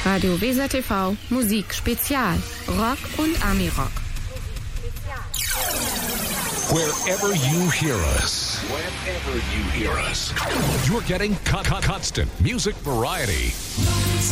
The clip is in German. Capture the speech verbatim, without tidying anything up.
Radio Weser T V, Musik Spezial, Rock und Ami-Rock. Wherever you hear us, wherever you hear us, you're getting co- co- constant music variety.